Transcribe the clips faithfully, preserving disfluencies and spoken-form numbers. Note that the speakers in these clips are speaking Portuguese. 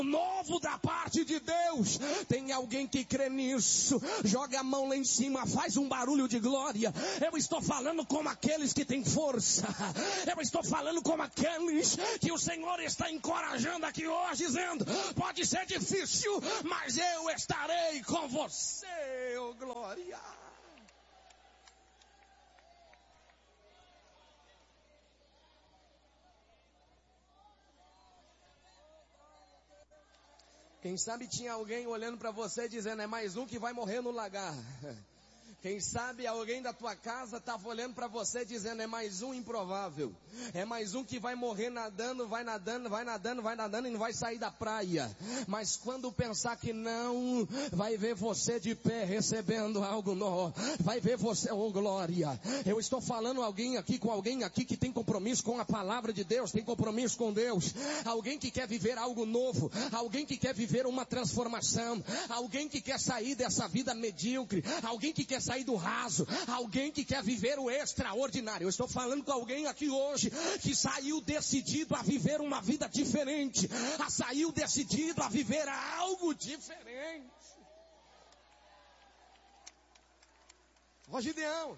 novo da parte de Deus. Tem alguém que crê nisso? Joga a mão lá em cima, faz um barulho de glória. Eu estou falando como aqueles que têm força. Eu estou falando como aqueles que o Senhor está encorajando aqui hoje, dizendo: pode ser difícil, mas eu estarei com você, oh glória. Quem sabe tinha alguém olhando para você dizendo: é mais um que vai morrer no lagar. Quem sabe alguém da tua casa estava olhando para você dizendo: é mais um improvável. É mais um que vai morrer nadando, vai nadando, vai nadando, vai nadando e não vai sair da praia. Mas quando pensar que não, vai ver você de pé recebendo algo novo. Vai ver você, oh glória. Eu estou falando alguém aqui com alguém aqui que tem compromisso com a palavra de Deus, tem compromisso com Deus. Alguém que quer viver algo novo, alguém que quer viver uma transformação, alguém que quer sair dessa vida medíocre, alguém que quer sair do raso, alguém que quer viver o extraordinário. Eu estou falando com alguém aqui hoje que saiu decidido a viver uma vida diferente, a saiu decidido a viver algo diferente. Ó Gideão,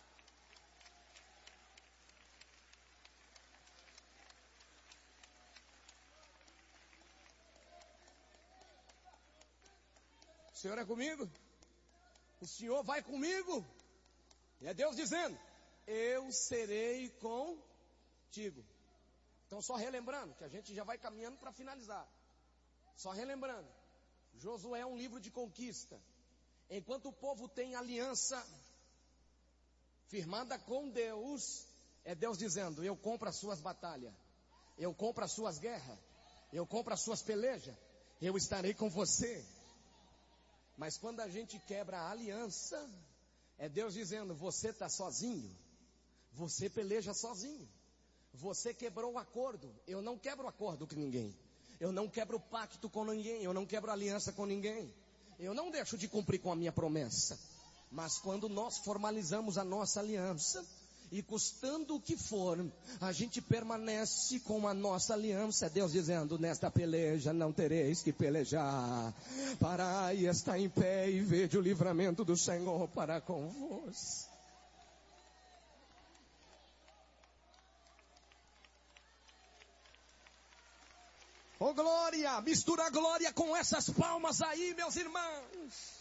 o Senhor é comigo? O Senhor vai comigo? E é Deus dizendo: eu serei contigo. Então só relembrando, que a gente já vai caminhando para finalizar. Só relembrando, Josué é um livro de conquista. Enquanto o povo tem aliança firmada com Deus, é Deus dizendo: eu compro as suas batalhas, eu compro as suas guerras, eu compro as suas pelejas, eu estarei com você. Mas quando a gente quebra a aliança, é Deus dizendo: você está sozinho, você peleja sozinho, você quebrou o acordo. Eu não quebro acordo com ninguém, eu não quebro pacto com ninguém, eu não quebro aliança com ninguém, eu não deixo de cumprir com a minha promessa. Mas quando nós formalizamos a nossa aliança, e custando o que for, a gente permanece com a nossa aliança. Deus dizendo: nesta peleja não tereis que pelejar. Parai, está em pé e vede o livramento do Senhor para convosco. Oh glória, mistura a glória com essas palmas aí, meus irmãos.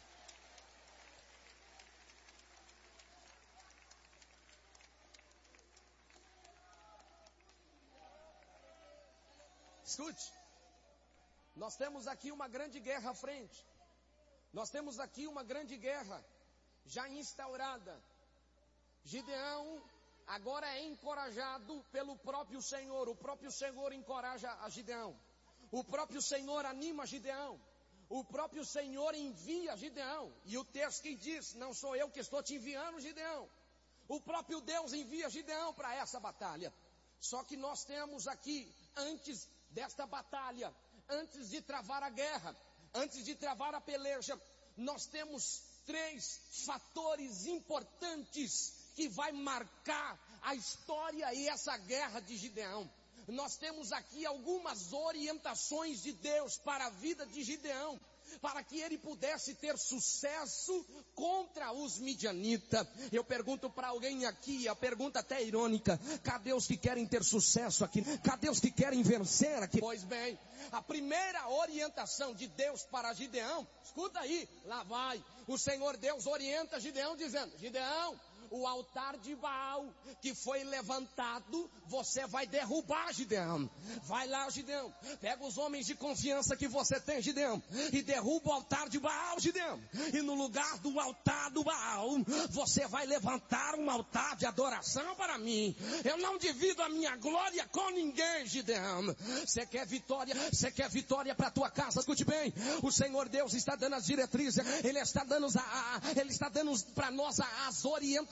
Escute, nós temos aqui uma grande guerra à frente. Nós temos aqui uma grande guerra já instaurada. Gideão agora é encorajado pelo próprio Senhor. O próprio Senhor encoraja a Gideão. O próprio Senhor anima Gideão. O próprio Senhor envia Gideão. E o texto que diz: não sou eu que estou te enviando, Gideão. O próprio Deus envia Gideão para essa batalha. Só que nós temos aqui, antes desta batalha, antes de travar a guerra, antes de travar a peleja, nós temos três fatores importantes que vai marcar a história e essa guerra de Gideão. Nós temos aqui algumas orientações de Deus para a vida de Gideão, para que ele pudesse ter sucesso contra os midianitas. Eu pergunto para alguém aqui, a pergunta até irônica: cadê os que querem ter sucesso aqui? Cadê os que querem vencer aqui? Pois bem, a primeira orientação de Deus para Gideão, escuta aí, lá vai, o Senhor Deus orienta Gideão dizendo: Gideão, o altar de Baal que foi levantado, você vai derrubar, Gideão. Vai lá, Gideão, pega os homens de confiança que você tem, Gideão, e derruba o altar de Baal, Gideão. E no lugar do altar do Baal, você vai levantar um altar de adoração para mim. Eu não divido a minha glória com ninguém, Gideão. Você quer vitória? Você quer vitória para a tua casa? Escute bem, o Senhor Deus está dando as diretrizes, Ele está dando, a, a, Ele está dando para nós as orientações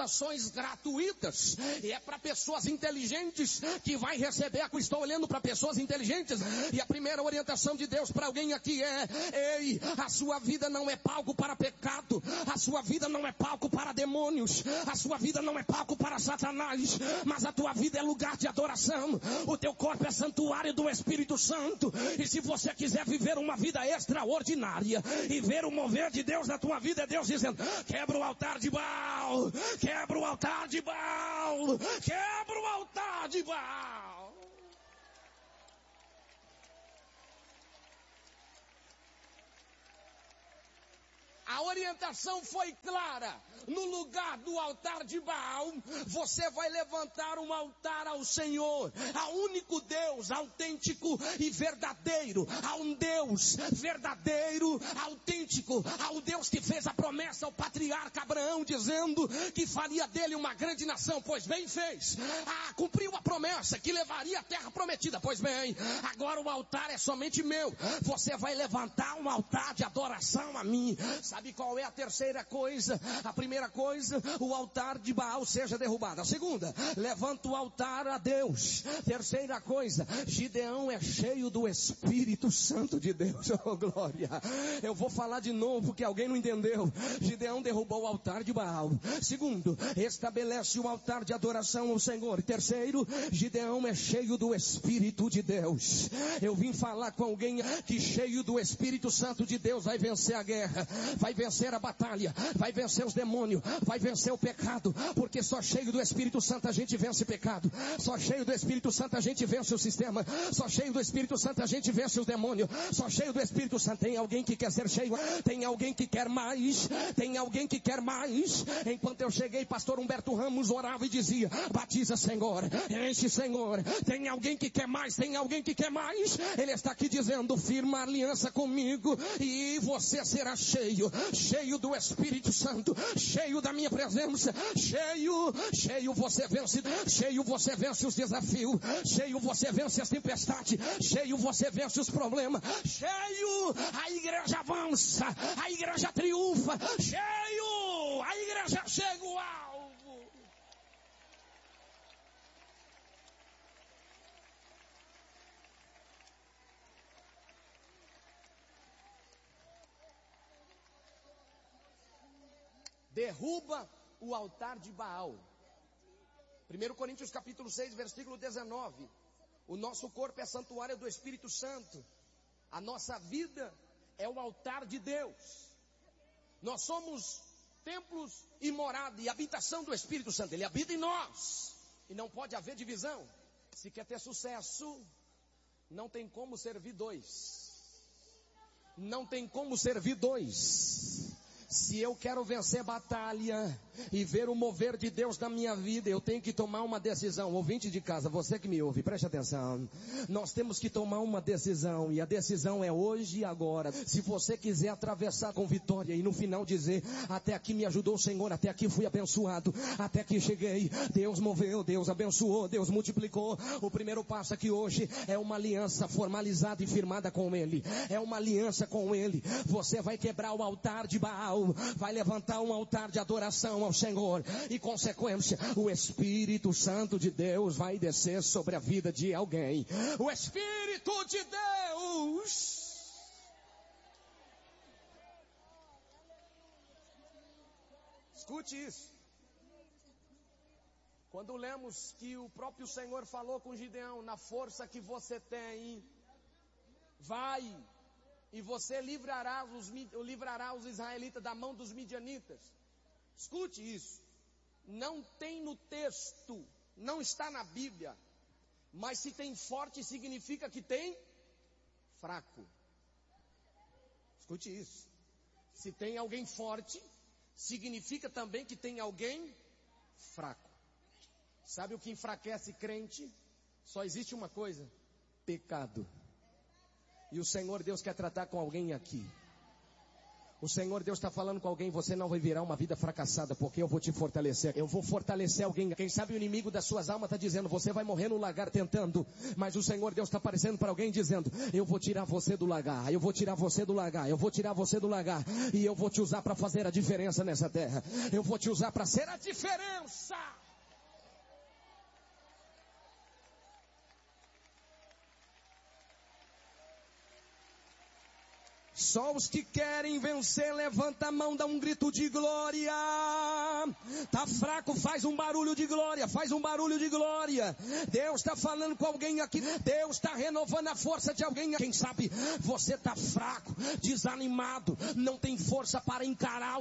orientações gratuitas, e é para pessoas inteligentes que vai receber. Eu estou olhando para pessoas inteligentes, e a primeira orientação de Deus para alguém aqui é: ei, a sua vida não é palco para pecado, a sua vida não é palco para demônios, a sua vida não é palco para Satanás, mas a tua vida é lugar de adoração. O teu corpo é santuário do Espírito Santo, e se você quiser viver uma vida extraordinária e ver o mover de Deus na tua vida, é Deus dizendo: quebra o altar de Baal, quebra o altar de Baal, quebra o altar de Baal. A orientação foi clara. No lugar do altar de Baal, você vai levantar um altar ao Senhor, ao único Deus autêntico e verdadeiro, a um Deus verdadeiro, autêntico, ao Deus que fez a promessa ao patriarca Abraão, dizendo que faria dele uma grande nação. Pois bem, fez. Ah, cumpriu a promessa que levaria a terra prometida. Pois bem, agora o altar é somente meu. Você vai levantar um altar de adoração a mim. Sabe qual é a terceira coisa? A primeira coisa, o altar de Baal seja derrubado. A segunda, levanta o altar a Deus. Terceira coisa, Gideão é cheio do Espírito Santo de Deus. Oh, glória! Eu vou falar de novo que alguém não entendeu. Gideão derrubou o altar de Baal. Segundo, estabelece o altar de adoração ao Senhor. Terceiro, Gideão é cheio do Espírito de Deus. Eu vim falar com alguém que cheio do Espírito Santo de Deus vai vencer a guerra, vai vencer a batalha, vai vencer os demônios, vai vencer o pecado, porque só cheio do Espírito Santo a gente vence o pecado, só cheio do Espírito Santo a gente vence o sistema, só cheio do Espírito Santo a gente vence os demônios, só cheio do Espírito Santo. Tem alguém que quer ser cheio? Tem alguém que quer mais? Tem alguém que quer mais? Enquanto eu cheguei, pastor Humberto Ramos orava e dizia: batiza, Senhor, enche, Senhor. Tem alguém que quer mais? Tem alguém que quer mais? Ele está aqui dizendo: firma aliança comigo e você será cheio, cheio do Espírito Santo, cheio da minha presença, cheio, cheio você vence, cheio você vence os desafios, cheio você vence as tempestades, cheio você vence os problemas, cheio a igreja avança, a igreja triunfa, cheio, a igreja chega ao alvo. Derruba o altar de Baal. primeiro Coríntios capítulo seis, versículo dezenove. O nosso corpo é santuário do Espírito Santo. A nossa vida é o altar de Deus. Nós somos templos e morada e habitação do Espírito Santo. Ele habita em nós. E não pode haver divisão. Se quer ter sucesso, não tem como servir dois. Não tem como servir dois. Se eu quero vencer batalha e ver o mover de Deus na minha vida, eu tenho que tomar uma decisão. Ouvinte de casa, você que me ouve, preste atenção. Nós temos que tomar uma decisão, e a decisão é hoje e agora. Se você quiser atravessar com vitória e no final dizer: até aqui me ajudou o Senhor, até aqui fui abençoado, até aqui cheguei, Deus moveu, Deus abençoou, Deus multiplicou. O primeiro passo aqui hoje é uma aliança formalizada e firmada com Ele. É uma aliança com Ele. Você vai quebrar o altar de Baal, vai levantar um altar de adoração ao Senhor, e consequência, o Espírito Santo de Deus vai descer sobre a vida de alguém. O Espírito de Deus. Escute isso. Quando lemos que o próprio Senhor falou com Gideão: na força que você tem, vai e você livrará os, livrará os israelitas da mão dos midianitas. Escute isso. Não tem no texto, não está na Bíblia, mas se tem forte significa que tem fraco. Escute isso. Se tem alguém forte, significa também que tem alguém fraco. Sabe o que enfraquece crente? Só existe uma coisa: pecado. E o Senhor Deus quer tratar com alguém aqui. O Senhor Deus está falando com alguém, você não vai virar uma vida fracassada, porque eu vou te fortalecer. Eu vou fortalecer alguém. Quem sabe o inimigo das suas almas está dizendo, você vai morrer no lagar tentando. Mas o Senhor Deus está aparecendo para alguém dizendo, eu vou tirar você do lagar, eu vou tirar você do lagar, eu vou tirar você do lagar. E eu vou te usar para fazer a diferença nessa terra. Eu vou te usar para ser a diferença. Só os que querem vencer, levanta a mão, dá um grito de glória. Tá fraco, faz um barulho de glória, faz um barulho de glória. Deus está falando com alguém aqui, Deus está renovando a força de alguém. Quem sabe você tá fraco, desanimado, não tem força para encarar